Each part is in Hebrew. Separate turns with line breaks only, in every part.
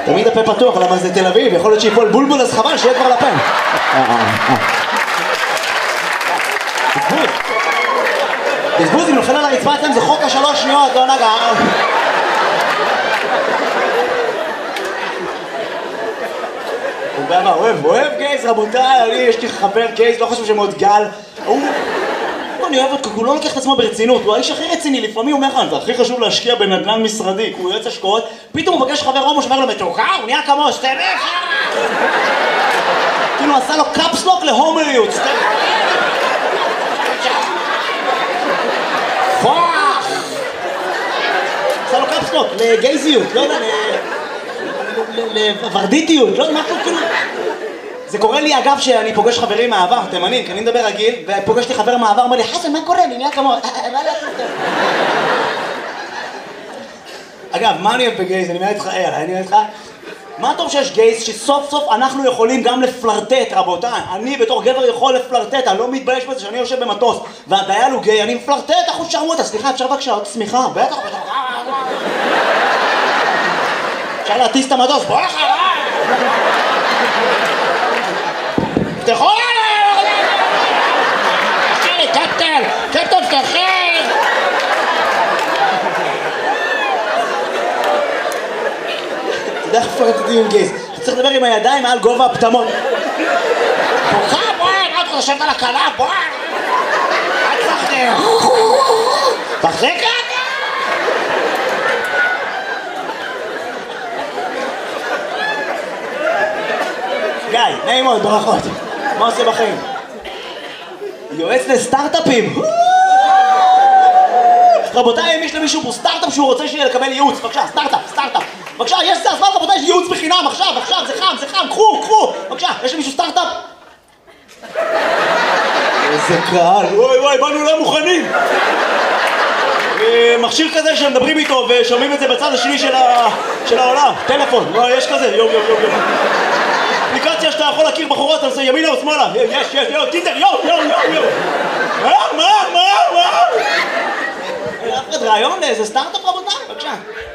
תמיד הפה פתוח, למה זה תל אביב, יכול להיות שיפול בולבול, אז חבל שיהיה כבר לפה. בזבוז, אם נופל על הרצפה אצלם זה חוק השלוש שניות, לא נגע. אוהב גייז, רבותיי, יש לי חבר גייז, לא חושב שמאוד גל. אני אוהב אותו, הוא לא לוקח את עצמו ברצינות, הוא האיש הכי רציני, לפעמים הוא אומר לך, זה הכי חשוב להשקיע בנדל"ן משרדי, הוא יועץ השקעות, פתאום הוא פגש חבר הומו שאומר לו מתוקה, הוא נהיה כמו סטרף. כאילו עשה לו קאפסלוק להומואיות, סטרף. פוח! עשה לו קאפסלוק לגייזיות, לא יודע, לוורדיטיות, לא יודע, משהו כאילו... זה קורה לי אגב שאני פוגש חברים מהעבר, תימנים, כי אני מדבר רגיל, ופוגש לי חבר מהעבר, אומר לי, חסן, מה קורה? אני נהיה כמו... מה לעשות? אגב, מה אני אוהב בגייז? אני אוהב איתך? מה טוב שיש גייז שסוף סוף אנחנו יכולים גם לפלרטט, רבותיי. אני בתור גבר יכול לפלרטט, אני לא מתבייש בזה שאני יושב במטוס, והדייל הוא גיי, אני מפלרטט, אחוז שרמוטה, סליחה, אפשר בבקשה עוד סמיכה, בטח, אפשר להטיס את המטוס, בוא לך, תפתחו עליי! תשאיר לי קפטן, פתחי! אתה יודע איך פלרטטים עם גייז, אתה צריך לדבר עם הידיים מעל גובה הפטמות. בואי, מה אתה חושבת על הקלה? בואי! אל תחזק את? גיא, נעים מאוד, ברכות. מה עושה בחיים? יועץ לסטארט-אפים. רבותיי, אם יש למישהו פה סטארט-אפ שהוא רוצה לקבל ייעוץ, בבקשה, סטארט-אפ. בבקשה, יש זה הזמן, רבותיי, יש ייעוץ בחינם, עכשיו, זה חם, קחו. בבקשה, יש למישהו סטארט-אפ? איזה קהל, וואי, באנו לא מוכנים. מכשיר כזה שמדברים איתו ושומעים את זה בצד השני של העולם. טלפון, יש כזה, יום. אפליקציה שאתה יכול להכיר בחורות, אתה עושה ימינה או שמאלה. יש, טינדר, יום. מה? אף אחד רעיון לאיזה סטארט-אפ רבותיי, בבקשה.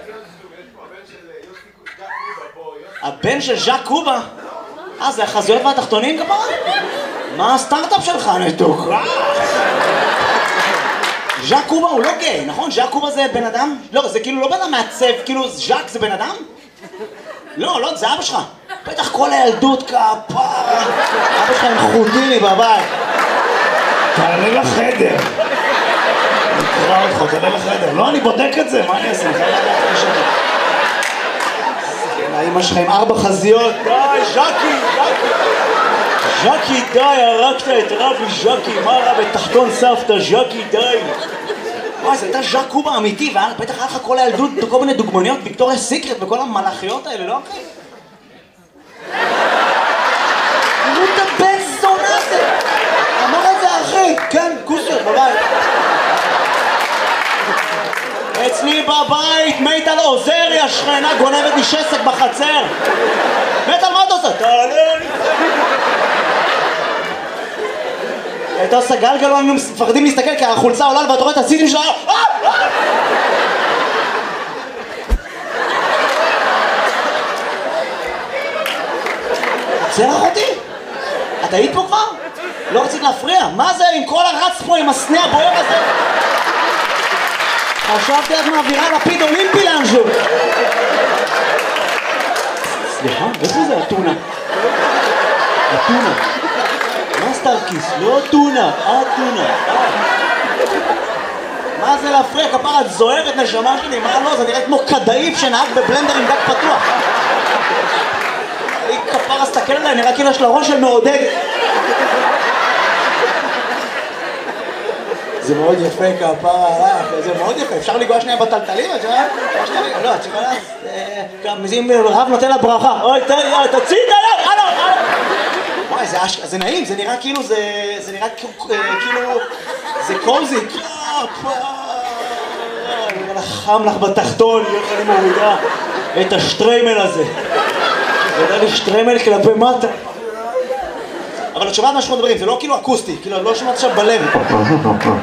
הבן של ז'אק קובה? זה החזויות והתחתונים כפרה? מה הסטארט-אפ שלך, נתוקה? ז'אק קובה הוא לא גיי, נכון? ז'אק קובה זה בן אדם? לא, זה כאילו לא בן אדם מעצב, כאילו ז'אק זה בן אדם? לא, זה אבא שלך. בטח כל הילדות כפרה. אבא שלך עם חוטיני בבית. תעלה לחדר. נקרא אותך, תעלה לחדר. לא, אני בודק את זה, מה אני אעשה? אני חייב לדעת את זה. אמא שלך עם 4 חזיות. די, ז'קי, די, הרגת את רבי ז'קי. מה רע בתחתון סבתא, ז'קי, די. זה הייתה ז'אק קובה אמיתי, ובטח היה לך כל הילדות, כל מיני דוגמניות, ויקטוריה סיקרט וכל המלאכיות האלה, לא אחי? תראו את הבן זונה הזה! אמר את זה אחי, כן, כוסר, בבית. אצלי בבית, מיטל עוזרי, השכנה גונבת לי שסק בחצר. מיטל, מה אתה עושה? תעלה לי. הייתה עושה גלגל, לא היינו מפחדים להסתכל כי החולצה עולה ואתה רואה את הסיטים שלה. זה אחותי? את היית פה כבר? לא רצית להפריע? מה זה עם כל הרץ פה עם הסנה הבוער הזה? חשבתי את מעבירה לפיד אולימפי לאנשהו. סליחה, איפה זה הטונה? מה סטארקיס? לא טונה, טונה. מה זה להפריע? כפרה, את זוהרת נשמה שלי, מה לא? זה נראה כמו כדאיף שנהג בבלנדר עם דק פתוח. היא כפרה, סתכל עליי, נראה כאילו יש לה ראש של מעודד. זה מאוד יפה כפרה, זה מאוד יפה, אפשר לגוע שנייה בטלטלים, את יודעת? לא, את יכולה, גם אם רב נותן לה ברכה, אוי, תוציא את היד, הלו. וואי, זה נעים, זה נראה כאילו, זה נראה כאילו, זה קוזי. חם לך בתחתון, איך אני מורידה את השטריימל הזה. זה לי שטריימל כלפי מטה. אבל את שומעת מה שאנחנו מדברים, זה לא כאילו אקוסטי, כאילו לא שומעת עכשיו בלב.